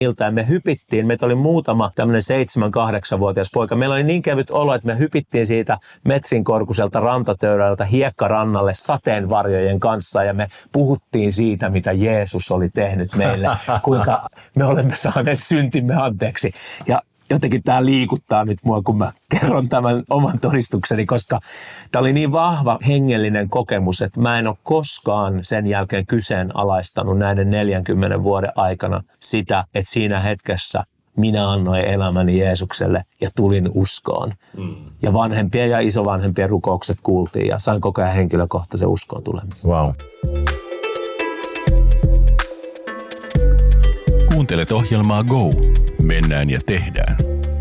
ilta ja me hypittiin. Meitä oli muutama tämmöinen 7-8-vuotias poika. Meillä oli niin kevyt olo, että me hypittiin siitä metrin korkuiselta rantatöydältä hiekkarannalle sateenvarjojen kanssa ja me puhuttiin siitä, mitä Jeesus oli tehnyt meille, kuinka me olemme saaneet syntimme anteeksi. Ja jotenkin tämä liikuttaa nyt mua, kun mä kerron tämän oman todistukseni, koska tämä oli niin vahva hengellinen kokemus, että mä en ole koskaan sen jälkeen kyseenalaistanut näiden 40 vuoden aikana sitä, että siinä hetkessä minä annoin elämäni Jeesukselle ja tulin uskoon. Ja vanhempien ja isovanhempien rukoukset kuultiin ja sain koko ajan henkilökohtaisen uskoon tulemisen. Wow. Kuuntelet ohjelmaa Go. Mennään ja tehdään.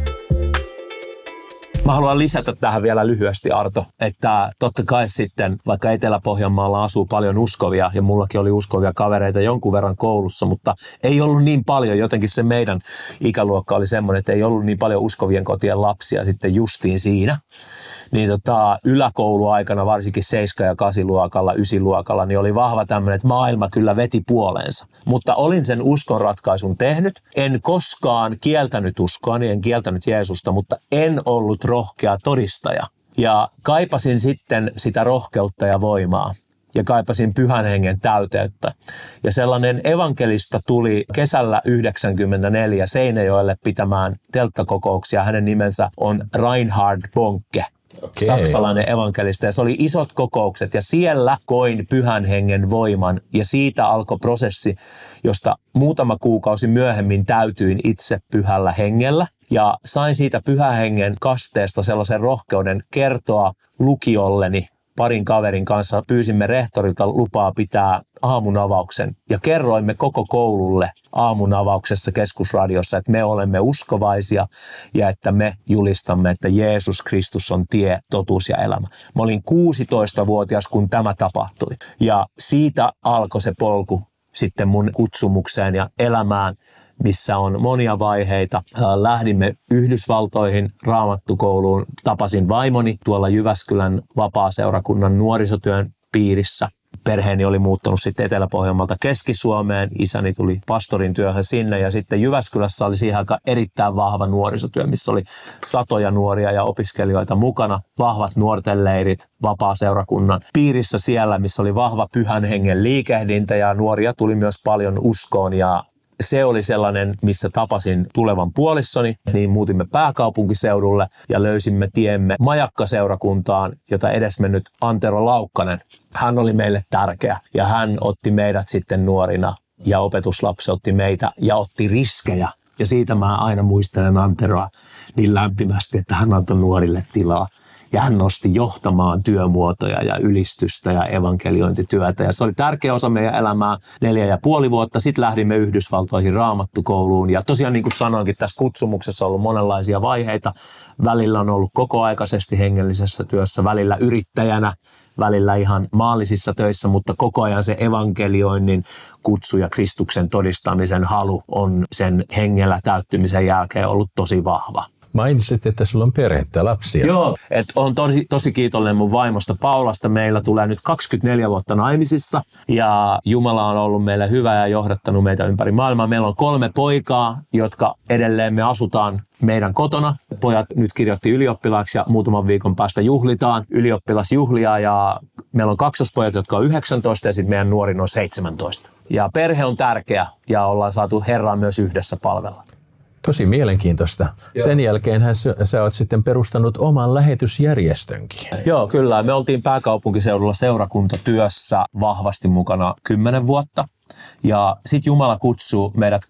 Mä haluan lisätä tähän vielä lyhyesti, Arto, että totta kai sitten, vaikka Etelä-Pohjanmaalla asuu paljon uskovia, ja mullakin oli uskovia kavereita jonkun verran koulussa, mutta ei ollut niin paljon, jotenkin se meidän ikäluokka oli semmoinen, että ei ollut niin paljon uskovien kotien lapsia sitten justiin siinä. Niin yläkouluaikana, varsinkin 7- ja 8-luokalla, 9-luokalla, niin oli vahva tämmöinen, että maailma kyllä veti puoleensa. Mutta olin sen uskonratkaisun tehnyt. En koskaan kieltänyt uskoani, en kieltänyt Jeesusta, mutta en ollut rohkea todistaja. Ja kaipasin sitten sitä rohkeutta ja voimaa. Ja kaipasin Pyhän Hengen täyteyttä. Ja sellainen evankelista tuli kesällä 1994 Seinäjoelle pitämään telttakokouksia. Hänen nimensä on Reinhard Bonke. Okay. Saksalainen evankelista, ja se oli isot kokoukset, ja siellä koin Pyhän Hengen voiman, ja siitä alkoi prosessi, josta muutama kuukausi myöhemmin täytyin itse Pyhällä Hengellä, ja sain siitä Pyhän Hengen kasteesta sellaisen rohkeuden kertoa lukiolleni. Parin kaverin kanssa pyysimme rehtorilta lupaa pitää aamunavauksen ja kerroimme koko koululle aamunavauksessa Keskusradiossa, että me olemme uskovaisia ja että me julistamme, että Jeesus Kristus on tie, totuus ja elämä. Mä olin 16-vuotias, kun tämä tapahtui, ja siitä alkoi se polku sitten mun kutsumukseen ja elämään, missä on monia vaiheita. Lähdimme Yhdysvaltoihin raamattukouluun. Tapasin vaimoni tuolla Jyväskylän vapaaseurakunnan nuorisotyön piirissä. Perheeni oli muuttanut sitten Etelä-Pohjanmaalta Keski-Suomeen. Isäni tuli pastorin työhön sinne, ja sitten Jyväskylässä oli siihen aikaan erittäin vahva nuorisotyö, missä oli satoja nuoria ja opiskelijoita mukana. Vahvat nuorten leirit vapaaseurakunnan piirissä siellä, missä oli vahva Pyhän Hengen liikehdintä, ja nuoria tuli myös paljon uskoon, ja se oli sellainen, missä tapasin tulevan puolissoni, niin muutimme pääkaupunkiseudulle ja löysimme tiemme Majakka-seurakuntaan, jota edesmennyt Antero Laukkanen. Hän oli meille tärkeä, ja hän otti meidät sitten nuorina, ja opetuslapsi otti meitä ja otti riskejä. Ja siitä mä aina muistelen Anteroa niin lämpimästi, että hän antoi nuorille tilaa. Ja hän nosti johtamaan työmuotoja ja ylistystä ja evankeliointityötä. Ja se oli tärkeä osa meidän elämää 4,5 vuotta. Sitten lähdimme Yhdysvaltoihin raamattukouluun. Ja tosiaan niin kuin sanoinkin, tässä kutsumuksessa on ollut monenlaisia vaiheita. Välillä on ollut kokoaikaisesti hengellisessä työssä, välillä yrittäjänä, välillä ihan maallisissa töissä, mutta koko ajan se evankelioinnin kutsu ja Kristuksen todistamisen halu on sen hengellä täyttymisen jälkeen ollut tosi vahva. Mainitsit, että sulla on perhettä, lapsia. Joo, että olen tosi kiitollinen mun vaimosta Paulasta. Meillä tulee nyt 24 vuotta naimisissa, ja Jumala on ollut meille hyvä ja johdattanut meitä ympäri maailmaa. Meillä on 3 poikaa, jotka edelleen me asutaan meidän kotona. Pojat nyt kirjoitti ylioppilaaksi ja muutaman viikon päästä juhlitaan ylioppilasjuhlia, ja meillä on kaksospojat, jotka on 19 ja sitten meidän nuorin on 17. Ja perhe on tärkeä ja ollaan saatu Herraa myös yhdessä palvella. Tosi mielenkiintoista. Joo. Sen jälkeenhän sä oot sitten perustanut oman lähetysjärjestönkin. Joo, kyllä. Me oltiin pääkaupunkiseudulla seurakuntatyössä vahvasti mukana 10 vuotta. Ja sitten Jumala kutsuu meidät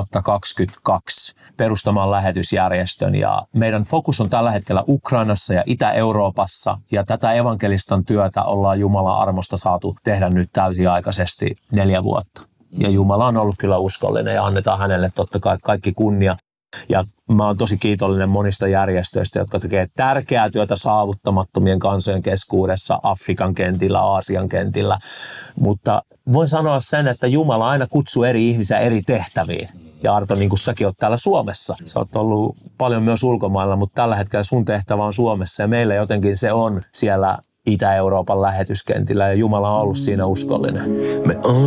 2022 perustamaan lähetysjärjestön. Ja meidän fokus on tällä hetkellä Ukrainassa ja Itä-Euroopassa. Ja tätä evankelistan työtä ollaan Jumalan armosta saatu tehdä nyt täysiaikaisesti 4 vuotta. Ja Jumala on ollut kyllä uskollinen ja annetaan hänelle totta kai kaikki kunnia. Ja mä oon tosi kiitollinen monista järjestöistä, jotka tekee tärkeää työtä saavuttamattomien kansojen keskuudessa, Afrikan kentillä, Aasian kentillä. Mutta voin sanoa sen, että Jumala aina kutsuu eri ihmisiä eri tehtäviin. Ja Arto, niin kuin säkin oot täällä Suomessa. Sä oot ollut paljon myös ulkomailla, mutta tällä hetkellä sun tehtävä on Suomessa. Ja meillä jotenkin se on siellä Itä-Euroopan lähetyskentillä, ja Jumala on ollut siinä uskollinen.